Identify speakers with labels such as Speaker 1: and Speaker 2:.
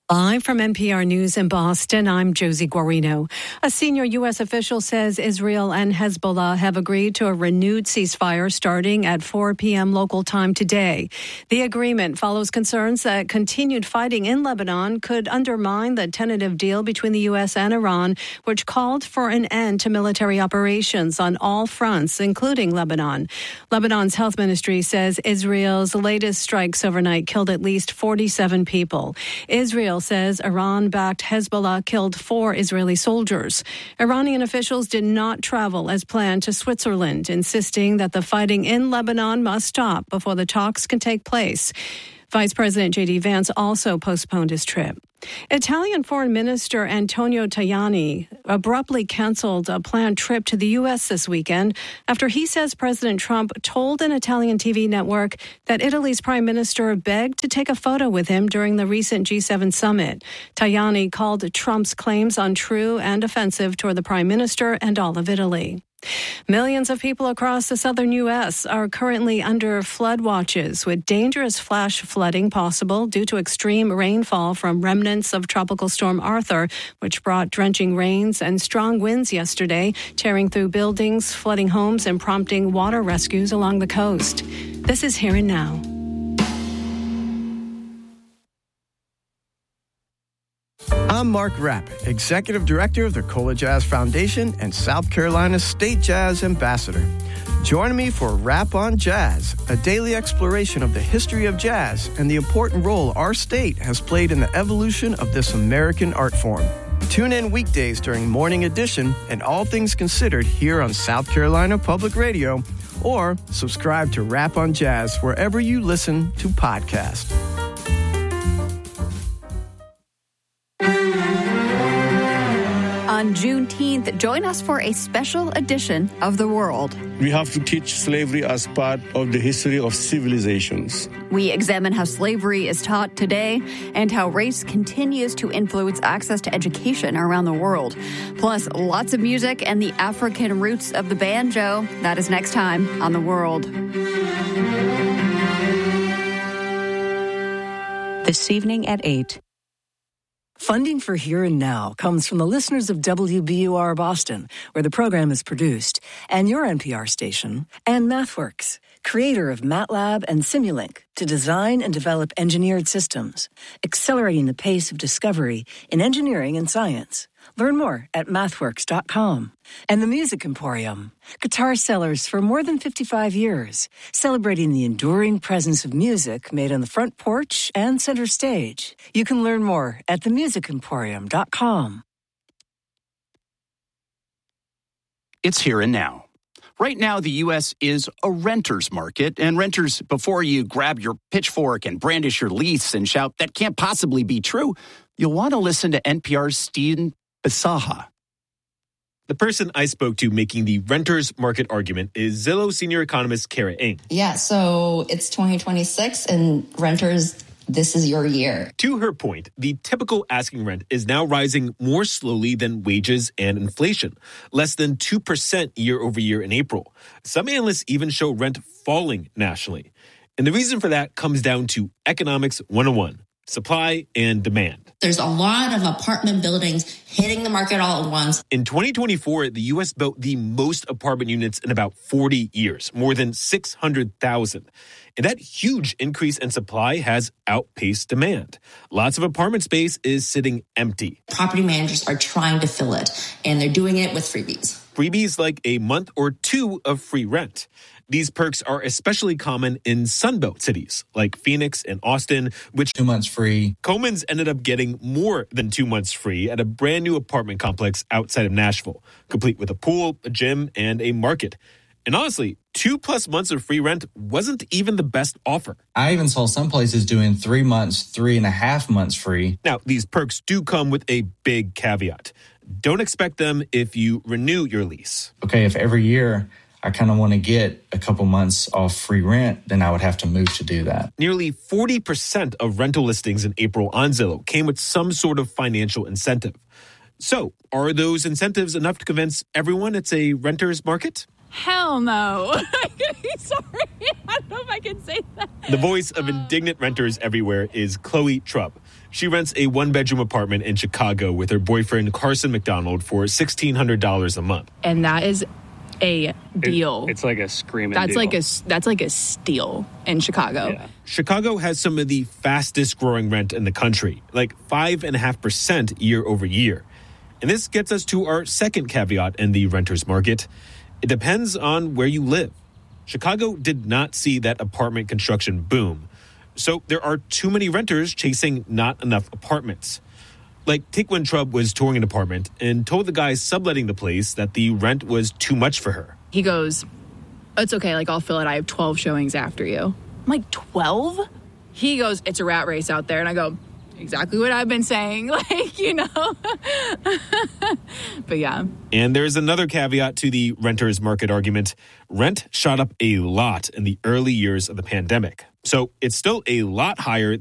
Speaker 1: Live from NPR News in Boston, I'm Josie Guarino. A senior U.S. official says Israel and Hezbollah have agreed to a renewed ceasefire starting at 4 p.m. local time today. The agreement follows concerns that continued fighting in Lebanon could undermine the tentative deal between the U.S. and Iran, which called for an end to military operations on all fronts, including Lebanon. Lebanon's health ministry says Israel's latest strikes overnight killed at least 47 people. Israel says Iran-backed Hezbollah killed 4 Israeli soldiers. Iranian officials did not travel as planned to Switzerland, insisting that the fighting in Lebanon must stop before the talks can take place. Vice President J.D. Vance also postponed his trip. Italian Foreign Minister Antonio Tajani abruptly canceled a planned trip to the U.S. this weekend after he says President Trump told an Italian TV network that Italy's prime minister begged to take a photo with him during the recent G7 summit. Tajani called Trump's claims untrue and offensive toward the prime minister and all of Italy. Millions of people across the southern U.S. are currently under flood watches, with dangerous flash flooding possible due to extreme rainfall from remnants of Tropical Storm Arthur, which brought drenching rains and strong winds yesterday, tearing through buildings, flooding homes, and prompting water rescues along the coast. This is Here and Now.
Speaker 2: I'm Mark Rapp, Executive Director of the Cola Jazz Foundation and South Carolina State Jazz Ambassador. Join me for Rap on Jazz, a daily exploration of the history of jazz and the important role our state has played in the evolution of this American art form. Tune in weekdays during Morning Edition and All Things Considered here on South Carolina Public Radio, or subscribe to Rap on Jazz wherever you listen to podcasts.
Speaker 3: On Juneteenth, join us for a special edition of The World.
Speaker 4: We have to teach slavery as part of the history of civilizations.
Speaker 3: We examine how slavery is taught today and how race continues to influence access to education around the world. Plus, lots of music and the African roots of the banjo. That is next time on The World.
Speaker 5: This evening at 8. Funding for Here and Now comes from the listeners of WBUR Boston, where the program is produced, and your NPR station, and MathWorks, creator of MATLAB and Simulink, to design and develop engineered systems, accelerating the pace of discovery in engineering and science. Learn more at mathworks.com. And the Music Emporium, guitar sellers for more than 55 years, celebrating the enduring presence of music made on the front porch and center stage. You can learn more at themusicemporium.com.
Speaker 6: It's Here and Now. Right now, the U.S. is a renter's market, and renters, before you grab your pitchfork and brandish your lease and shout, "That can't possibly be true," you'll want to listen to NPR's Stephen Bisaha.
Speaker 7: The person I spoke to making the renter's market argument is Zillow senior economist Kara Ng.
Speaker 8: Yeah, so it's 2026 and renters, this is your year.
Speaker 7: To her point, the typical asking rent is now rising more slowly than wages and inflation, less than 2% year over year in April. Some analysts even show rent falling nationally. And the reason for that comes down to Economics 101, supply and demand.
Speaker 8: There's a lot of apartment buildings hitting the market all at once.
Speaker 7: In 2024, the U.S. built the most apartment units in about 40 years, more than 600,000. And that huge increase in supply has outpaced demand. Lots of apartment space is sitting empty.
Speaker 8: Property managers are trying to fill it, and they're doing it with freebies.
Speaker 7: Freebies like a month or two of free rent. These perks are especially common in Sunbelt cities like Phoenix and Austin, which
Speaker 9: 2 months free.
Speaker 7: Comans ended up getting more than 2 months free at a brand new apartment complex outside of Nashville, complete with a pool, a gym, and a market. And honestly, 2+ months of free rent wasn't even the best offer.
Speaker 9: I even saw some places doing 3 months, 3.5 months free.
Speaker 7: Now, these perks do come with a big caveat. Don't expect them if you renew your lease.
Speaker 9: Okay, if every year I kind of want to get a couple months off free rent, then I would have to move to do that.
Speaker 7: Nearly 40% of rental listings in April on Zillow came with some sort of financial incentive. So, are those incentives enough to convince everyone it's a renter's market?
Speaker 10: hell no. Sorry, I don't know if I can say that.
Speaker 7: The voice of indignant renters everywhere is Chloe Trupp. She rents a one-bedroom apartment in Chicago with her boyfriend Carson McDonald for $1,600 a month.
Speaker 10: And that is a deal.
Speaker 11: It's like a screaming
Speaker 10: That's
Speaker 11: deal.
Speaker 10: That's like a steal in Chicago.
Speaker 11: Yeah.
Speaker 7: Chicago has some of the fastest growing rent in the country, like 5.5% year over year. And this gets us to our second caveat in the renter's market. It depends on where you live. Chicago did not see that apartment construction boom. So there are too many renters chasing not enough apartments. Like, take when Trubb was touring an apartment and told the guy subletting the place that the rent was too much for her.
Speaker 10: He goes, it's okay, like, I'll fill it. I have 12 showings after you. I'm like, 12? He goes, it's a rat race out there. And I go, exactly what I've been saying, like, you know. But yeah.
Speaker 7: And there's another caveat to the renter's market argument. Rent shot up a lot in the early years of the pandemic. So it's still a lot higher